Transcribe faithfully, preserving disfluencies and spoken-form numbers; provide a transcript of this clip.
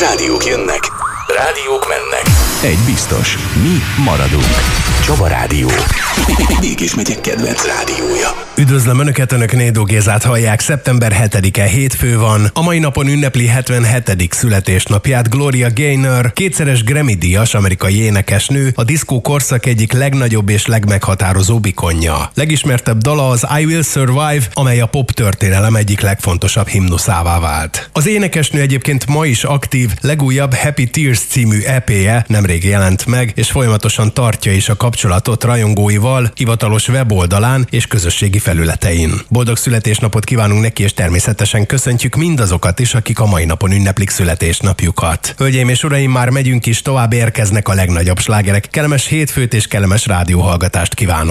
Rádiók jönnek, rádiók mennek. Egy biztos, mi maradunk. Csaba Rádió. Mégis megyek kedvenc rádiója. Üdvözlöm Önöket, Önök Nédó Gézát hallják. Szeptember hetedike hétfő van. A mai napon ünnepli hetvenhetedik születésnapját Gloria Gaynor, kétszeres Grammy-díjas amerikai énekesnő, a diszkó korszak egyik legnagyobb és legmeghatározóbb ikonja. Legismertebb dala az I Will Survive, amely a pop történelem egyik legfontosabb himnuszává vált. Az énekesnő egyébként ma is aktív, legújabb Happy Tears című é pé-je nemrég jelent meg, és folyamatosan tartja is a kapcsolatot rajongóival, hivatalos weboldalán és közösségi felületein. Boldog születésnapot kívánunk neki, és természetesen köszöntjük mindazokat is, akik a mai napon ünneplik születésnapjukat. Hölgyeim és uraim, már megyünk is, tovább érkeznek a legnagyobb slágerek. Kellemes hétfőt és kellemes rádióhallgatást kívánok!